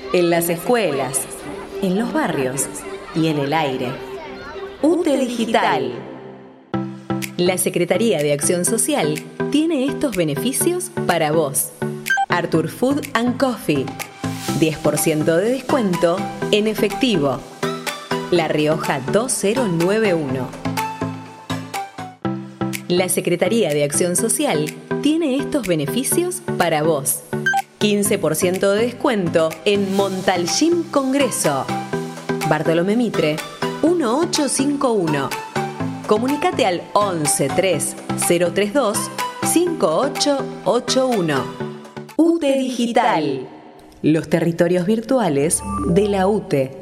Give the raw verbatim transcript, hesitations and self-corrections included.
en las escuelas, en los barrios y en el aire. U T E Digital. La Secretaría de Acción Social tiene estos beneficios para vos. Artur Food and Coffee. diez por ciento de descuento en efectivo. La Rioja dos cero nueve uno. La Secretaría de Acción Social tiene estos beneficios para vos. quince por ciento de descuento en Montalcín Congreso. Bartolomé Mitre, dieciocho cincuenta y uno. Comunicate al once tres cero treinta y dos cincuenta y ocho ochenta y uno. U T E Digital. Los territorios virtuales de la U T E.